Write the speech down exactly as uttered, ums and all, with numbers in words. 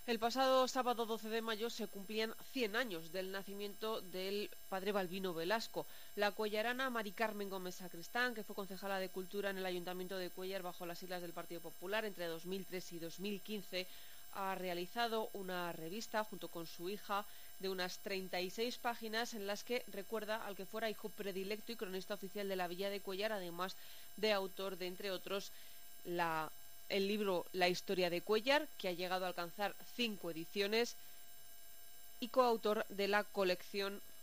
El pasado sábado doce de mayo se cumplían cien años del nacimiento del padre Balbino Velasco. La cuellarana Mari Carmen Gómez Sacristán, que fue concejala de Cultura en el Ayuntamiento de Cuéllar bajo las siglas del Partido Popular entre dos mil tres y dos mil quince, ha realizado una revista junto con su hija de unas treinta y seis páginas en las que recuerda al que fuera hijo predilecto y cronista oficial de la villa de Cuéllar, además de autor de, entre otros, la el libro La historia de Cuéllar, que ha llegado a alcanzar cinco ediciones, y coautor de la colección